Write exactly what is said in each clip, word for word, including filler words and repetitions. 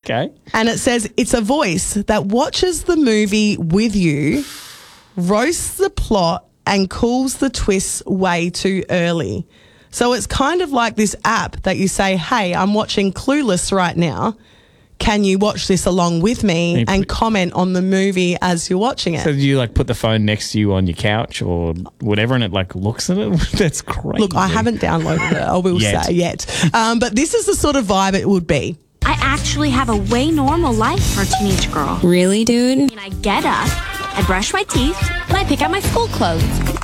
Okay. And it says, it's a voice that watches the movie with you, roasts the plot, and calls the twists way too early. So it's kind of like this app that you say, hey, I'm watching Clueless right now. Can you watch this along with me and comment on the movie as you're watching it? So do you like put the phone next to you on your couch or whatever and it like looks at it? That's crazy. Look, I haven't downloaded it, I will Yet. say, yet. Um, but this is the sort of vibe it would be. I actually have a way normal life for a teenage girl. Really, dude? I mean, I get up, I brush my teeth, and I pick out my school clothes.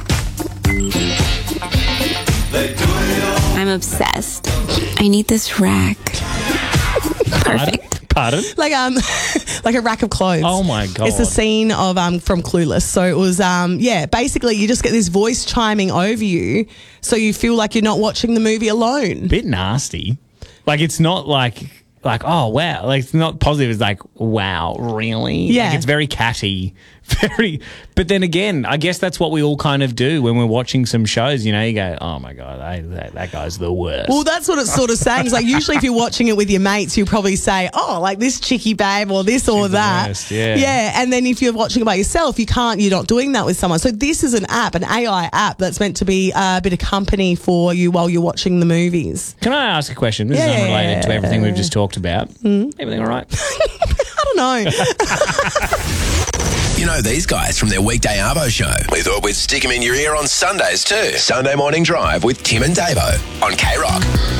I'm obsessed. I need this rack. Perfect. Pardon? Like um, like a rack of clothes. Oh my God. It's the scene of um from Clueless. So it was um yeah, basically you just get this voice chiming over you, so you feel like you're not watching the movie alone. Bit nasty. Like it's not like like oh wow, like it's not positive. It's like wow, really? Yeah. Like it's very catty, very. But then again, I guess that's what we all kind of do when we're watching some shows. You know, you go, oh my God, I, that, that guy's the worst. Well, that's what it's sort of saying. It's like usually if you're watching it with your mates, you probably say, oh, like this chicky babe or this or She's the that. worst, yeah. Yeah. And then if you're watching it by yourself, you can't, you're not doing that with someone. So this is an app, an A I app that's meant to be a bit of company for you while you're watching the movies. Can I ask a question? This Yeah. is unrelated to everything we've just talked about. Mm. Everything all right? I don't know. You know these guys from their weekday Arvo show. We thought we'd stick them in your ear on Sundays too. Sunday Morning Drive with Tim and Davo on K Rock.